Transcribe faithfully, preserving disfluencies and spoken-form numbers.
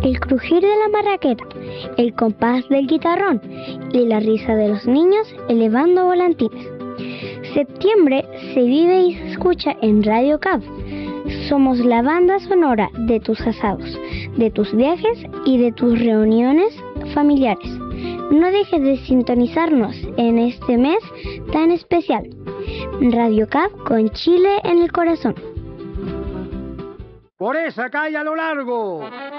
el crujir de la marraqueta, el compás del guitarrón y la risa de los niños elevando volantines. Septiembre se vive y se escucha en Radio Cab. Somos la banda sonora de tus asados, de tus viajes y de tus reuniones familiares. No dejes de sintonizarnos en este mes tan especial. Radio Cab con Chile en el corazón. Por esa calle a lo largo.